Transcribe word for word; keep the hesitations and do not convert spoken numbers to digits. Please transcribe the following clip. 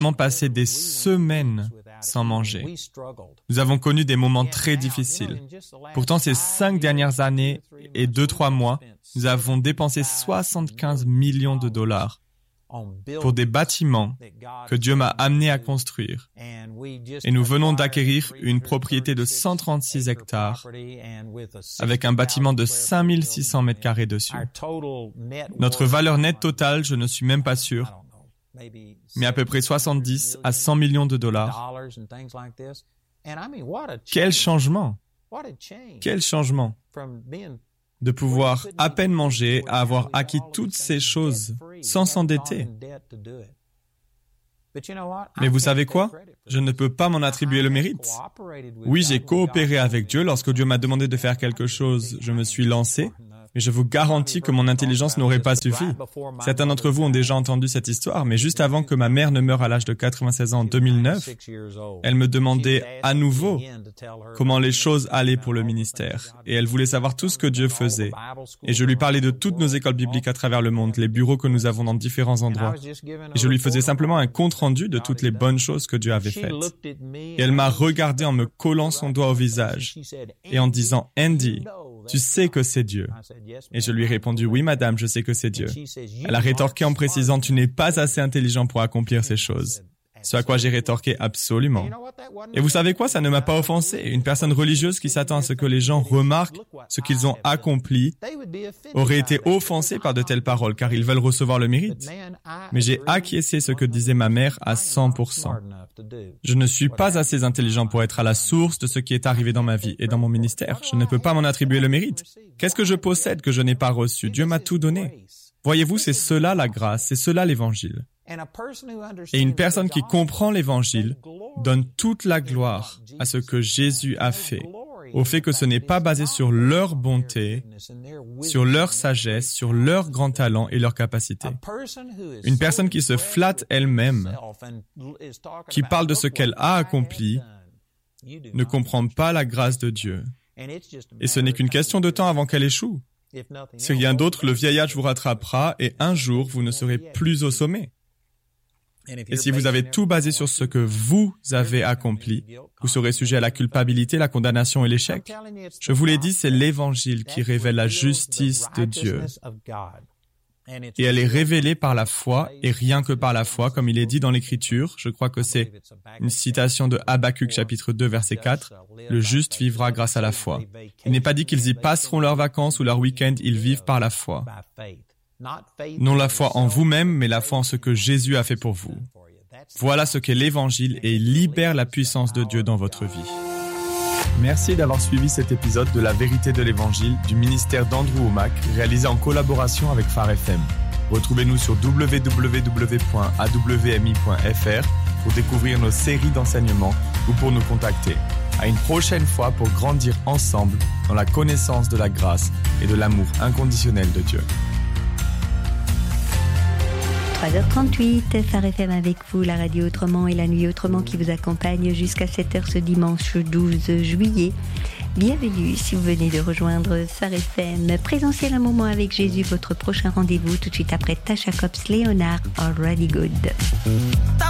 passé des semaines sans manger. Nous avons connu des moments très difficiles. Pourtant, ces cinq dernières années et deux, trois mois, nous avons dépensé soixante-quinze millions de dollars pour des bâtiments que Dieu m'a amené à construire. Et nous venons d'acquérir une propriété de cent trente-six hectares avec un bâtiment de cinq mille six cents mètres carrés dessus. Notre valeur nette totale, je ne suis même pas sûr, mais à peu près soixante-dix à cent millions de dollars. Quel changement! Quel changement! De pouvoir à peine manger, à avoir acquis toutes ces choses sans s'endetter. Mais vous savez quoi? Je ne peux pas m'en attribuer le mérite. Oui, j'ai coopéré avec Dieu. Lorsque Dieu m'a demandé de faire quelque chose, je me suis lancé. Mais je vous garantis que mon intelligence n'aurait pas suffi. Certains d'entre vous ont déjà entendu cette histoire, mais juste avant que ma mère ne meure à l'âge de quatre-vingt-seize ans en deux mille neuf, elle me demandait à nouveau comment les choses allaient pour le ministère. Et elle voulait savoir tout ce que Dieu faisait. Et je lui parlais de toutes nos écoles bibliques à travers le monde, les bureaux que nous avons dans différents endroits. Et je lui faisais simplement un compte-rendu de toutes les bonnes choses que Dieu avait faites. Et elle m'a regardé en me collant son doigt au visage et en disant « Andy, tu sais que c'est Dieu. » Et je lui ai répondu « Oui, madame, je sais que c'est Dieu. » Elle a rétorqué en précisant « Tu n'es pas assez intelligent pour accomplir ces choses. » Ce à quoi j'ai rétorqué « Absolument. » Et vous savez quoi, ça ne m'a pas offensé. Une personne religieuse qui s'attend à ce que les gens remarquent ce qu'ils ont accompli aurait été offensée par de telles paroles, car ils veulent recevoir le mérite. Mais j'ai acquiescé ce que disait ma mère à cent pour cent. Je ne suis pas assez intelligent pour être à la source de ce qui est arrivé dans ma vie et dans mon ministère. Je ne peux pas m'en attribuer le mérite. Qu'est-ce que je possède que je n'ai pas reçu? Dieu m'a tout donné. Voyez-vous, c'est cela la grâce, c'est cela l'Évangile. Et une personne qui comprend l'Évangile donne toute la gloire à ce que Jésus a fait, au fait que ce n'est pas basé sur leur bonté, sur leur sagesse, sur leur grand talent et leur capacité. Une personne qui se flatte elle-même, qui parle de ce qu'elle a accompli, ne comprend pas la grâce de Dieu. Et ce n'est qu'une question de temps avant qu'elle échoue. Si rien d'autre, le vieil âge vous rattrapera et un jour, vous ne serez plus au sommet. Et si vous avez tout basé sur ce que vous avez accompli, vous serez sujet à la culpabilité, la condamnation et l'échec. Je vous l'ai dit, c'est l'Évangile qui révèle la justice de Dieu. Et elle est révélée par la foi et rien que par la foi, comme il est dit dans l'Écriture. Je crois que c'est une citation de Habakkuk chapitre deux verset quatre. Le juste vivra grâce à la foi. Il n'est pas dit qu'ils y passeront leurs vacances ou leur week-end, ils vivent par la foi. Non la foi en vous-même, mais la foi en ce que Jésus a fait pour vous. Voilà ce qu'est l'Évangile et il libère la puissance de Dieu dans votre vie. Merci d'avoir suivi cet épisode de La Vérité de l'Évangile du ministère d'Andrew Wommack, réalisé en collaboration avec Phare F M. Retrouvez-nous sur w w w point a w m i point f r pour découvrir nos séries d'enseignements ou pour nous contacter. À une prochaine fois pour grandir ensemble dans la connaissance de la grâce et de l'amour inconditionnel de Dieu. trois heures trente-huit, Phare F M avec vous, la radio Autrement et la nuit Autrement qui vous accompagne jusqu'à sept heures ce dimanche douze juillet. Bienvenue si vous venez de rejoindre Phare F M. Présentiel un moment avec Jésus, votre prochain rendez-vous tout de suite après Tasha Cobbs, Léonard, Already Good.